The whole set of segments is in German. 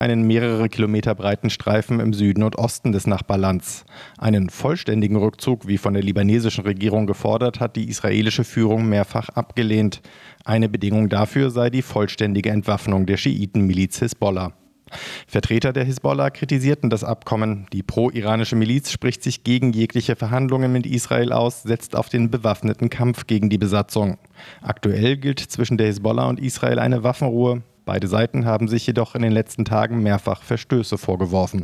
einen mehrere Kilometer breiten Streifen im Süden und Osten des Nachbarlands. Einen vollständigen Rückzug, wie von der libanesischen Regierung gefordert, hat die israelische Führung mehrfach abgelehnt. Eine Bedingung dafür sei die vollständige Entwaffnung der Schiitenmiliz Hisbollah. Vertreter der Hisbollah kritisierten das Abkommen. Die pro-iranische Miliz spricht sich gegen jegliche Verhandlungen mit Israel aus, setzt auf den bewaffneten Kampf gegen die Besatzung. Aktuell gilt zwischen der Hisbollah und Israel eine Waffenruhe. Beide Seiten haben sich jedoch in den letzten Tagen mehrfach Verstöße vorgeworfen.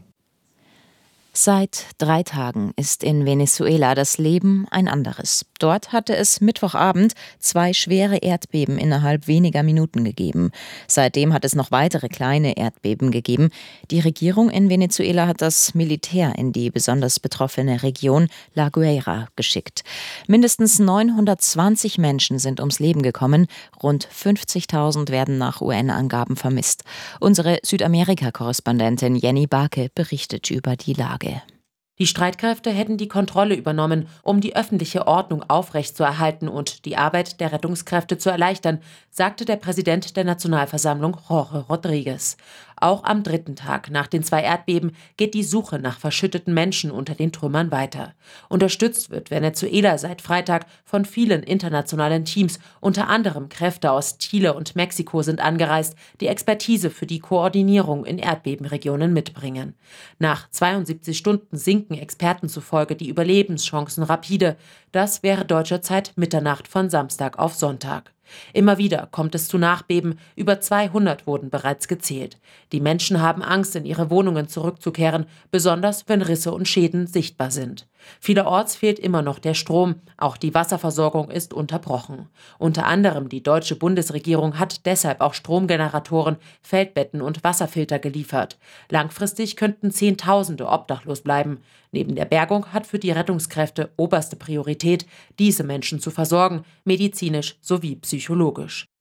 Seit 3 Tagen ist in Venezuela das Leben ein anderes. Dort hatte es Mittwochabend 2 schwere Erdbeben innerhalb weniger Minuten gegeben. Seitdem hat es noch weitere kleine Erdbeben gegeben. Die Regierung in Venezuela hat das Militär in die besonders betroffene Region La Guaira geschickt. Mindestens 920 Menschen sind ums Leben gekommen. Rund 50.000 werden nach UN-Angaben vermisst. Unsere Südamerika-Korrespondentin Jenny Barke berichtet über die Lage. Die Streitkräfte hätten die Kontrolle übernommen, um die öffentliche Ordnung aufrechtzuerhalten und die Arbeit der Rettungskräfte zu erleichtern, sagte der Präsident der Nationalversammlung Jorge Rodríguez. Auch am 3. Tag nach den 2 Erdbeben geht die Suche nach verschütteten Menschen unter den Trümmern weiter. Unterstützt wird Venezuela seit Freitag von vielen internationalen Teams. Unter anderem Kräfte aus Chile und Mexiko sind angereist, die Expertise für die Koordinierung in Erdbebenregionen mitbringen. Nach 72 Stunden sinken Experten zufolge die Überlebenschancen rapide. Das wäre deutscher Zeit Mitternacht von Samstag auf Sonntag. Immer wieder kommt es zu Nachbeben, über 200 wurden bereits gezählt. Die Menschen haben Angst, in ihre Wohnungen zurückzukehren, besonders wenn Risse und Schäden sichtbar sind. Vielerorts fehlt immer noch der Strom, auch die Wasserversorgung ist unterbrochen. Unter anderem die deutsche Bundesregierung hat deshalb auch Stromgeneratoren, Feldbetten und Wasserfilter geliefert. Langfristig könnten Zehntausende obdachlos bleiben. Neben der Bergung hat für die Rettungskräfte oberste Priorität, diese Menschen zu versorgen, medizinisch sowie psychologisch.